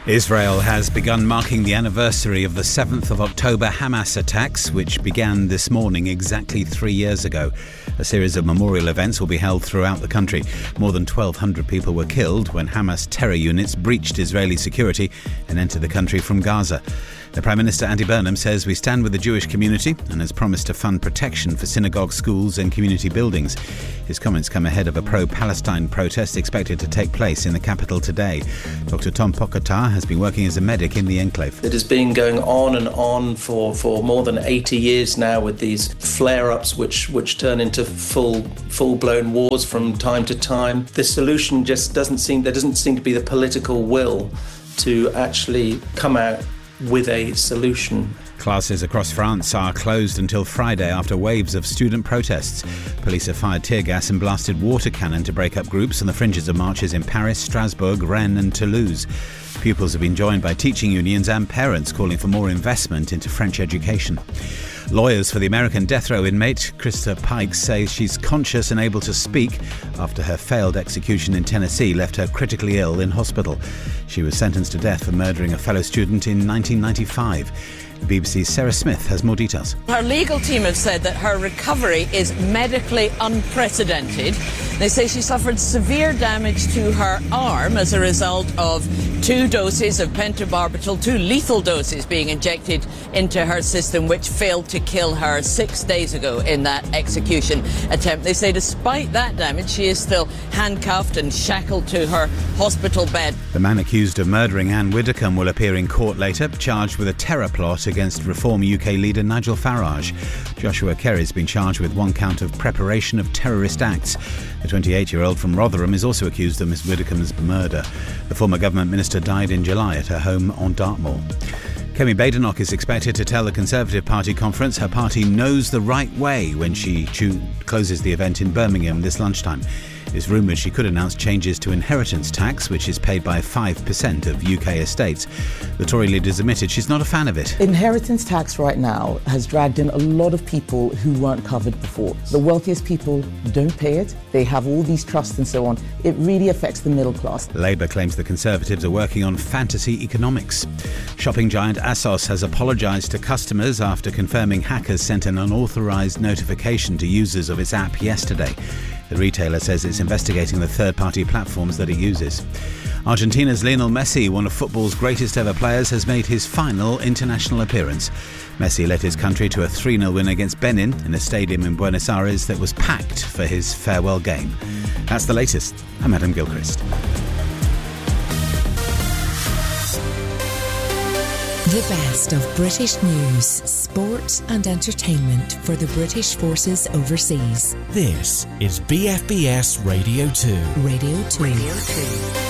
Israel has begun marking the anniversary of the 7th of October Hamas attacks, which began this morning exactly 3 years ago. A series of memorial events will be held throughout the country. More than 1,200 people were killed when Hamas terror units breached Israeli security and entered the country from Gaza. The Prime Minister, Andy Burnham, says we stand with the Jewish community and has promised to fund protection for synagogues, schools and community buildings. His comments come ahead of a pro-Palestine protest expected to take place in the capital today. Dr. Tom Pokotar has been working as a medic in the enclave. It has been going on and on for more than 80 years now, with these flare-ups which turn into full-blown wars from time to time. The solution just doesn't seem to be the political will to actually come out with a solution. Classes across France are closed until Friday after waves of student protests. Police have fired tear gas and blasted water cannon to break up groups on the fringes of marches in Paris, Strasbourg, Rennes and Toulouse. Pupils have been joined by teaching unions and parents calling for more investment into French education. Lawyers for the American death row inmate Krista Pike say she's conscious and able to speak after her failed execution in Tennessee left her critically ill in hospital. She was sentenced to death for murdering a fellow student in 1995. BBC's Sarah Smith has more details. Her legal team have said that her recovery is medically unprecedented. They say she suffered severe damage to her arm as a result of 2 doses of pentobarbital, 2 lethal doses being injected into her system, which failed to kill her 6 days ago in that execution attempt. They say despite that damage, she is still handcuffed and shackled to her hospital bed. The man accused of murdering Anne Widdecombe will appear in court later, charged with a terror plot against Reform UK leader Nigel Farage. Joshua Kerry's been charged with 1 count of preparation of terrorist acts. The 28-year-old from Rotherham is also accused of Miss Widdecombe's murder. The former government minister died in July at her home on Dartmoor. Kemi Badenoch is expected to tell the Conservative Party conference her party knows the right way when she closes the event in Birmingham this lunchtime. It's rumoured she could announce changes to inheritance tax, which is paid by 5% of UK estates. The Tory leader's admitted she's not a fan of it. Inheritance tax right now has dragged in a lot of people who weren't covered before. The wealthiest people don't pay it. They have all these trusts and so on. It really affects the middle class. Labour claims the Conservatives are working on fantasy economics. Shopping giant ASOS has apologised to customers after confirming hackers sent an unauthorised notification to users of its app yesterday. The retailer says it's investigating the third-party platforms that it uses. Argentina's Lionel Messi, one of football's greatest ever players, has made his final international appearance. Messi led his country to a 3-0 win against Benin in a stadium in Buenos Aires that was packed for his farewell game. That's the latest. I'm Adam Gilchrist. The best of British news, sport and entertainment for the British forces overseas. This is BFBS Radio 2. Radio 2.